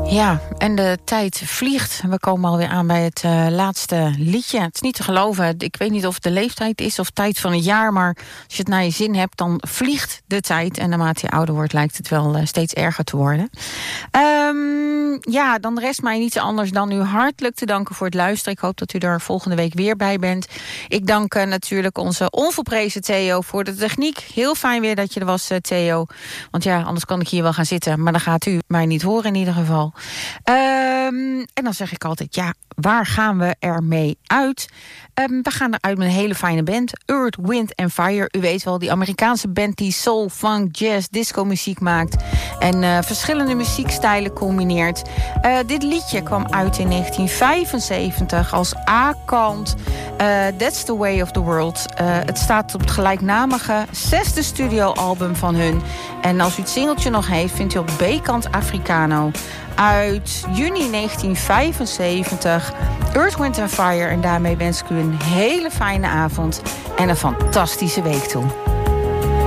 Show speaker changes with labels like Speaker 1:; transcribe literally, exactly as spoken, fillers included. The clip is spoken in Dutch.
Speaker 1: Ja, en de tijd vliegt. We komen alweer aan bij het uh, laatste liedje. Het is niet te geloven. Ik weet niet of het de leeftijd is of tijd van het jaar, maar als je het naar je zin hebt, dan vliegt de tijd. En naarmate je ouder wordt, lijkt het wel uh, steeds erger te worden. Um, ja, dan rest mij niets anders dan u hartelijk te danken voor het luisteren. Ik hoop dat u er volgende week weer bij bent. Ik dank uh, natuurlijk onze onverprezen Theo voor de techniek. Heel fijn weer dat je er was, uh, Theo. Want ja, anders kan ik hier wel gaan zitten, maar dan gaat u mij niet horen in ieder geval. Um, en dan zeg ik altijd, ja, waar gaan we ermee uit? Um, we gaan eruit met een hele fijne band. Earth, Wind and Fire. U weet wel, die Amerikaanse band die soul, funk, jazz, disco muziek maakt. En uh, verschillende muziekstijlen combineert. Uh, dit liedje kwam uit in negentien vijfenzeventig als A-kant. Uh, That's the Way of the World. Uh, het staat op het gelijknamige zesde studioalbum van hun. En als u het singeltje nog heeft, vindt u op B-kant Africano. Uit juni negentien vijfenzeventig. Earth, Wind and Fire. En daarmee wens ik u een hele fijne avond en een fantastische week toe.